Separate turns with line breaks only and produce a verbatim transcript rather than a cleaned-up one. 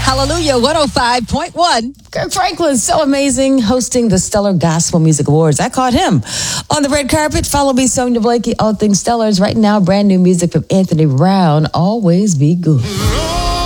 Hallelujah, one oh five point one.
Kirk Franklin's so amazing hosting the Stellar Gospel Music Awards. I caught him on the red carpet. Follow me, Sonia Blakey, all things Stellars. Right now, brand new music from Anthony Brown, Always Be Good.